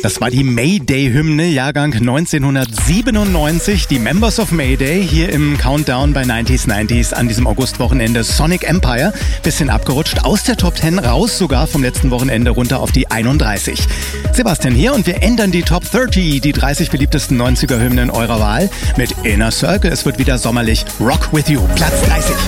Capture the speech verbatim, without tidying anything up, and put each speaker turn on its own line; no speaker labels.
Das war die Mayday-Hymne, Jahrgang neunzehnhundertsiebenundneunzig. Die Members of Mayday hier im Countdown bei neunziger neunziger an diesem Augustwochenende. Sonic Empire, bisschen abgerutscht, aus der Top zehn raus, sogar vom letzten Wochenende runter auf die einunddreißig. Sebastian hier und wir ändern die Top dreißig, die dreißig beliebtesten neunziger Hymnen eurer Wahl mit Inner Circle. Es wird wieder sommerlich. Rock with You, Platz dreißig.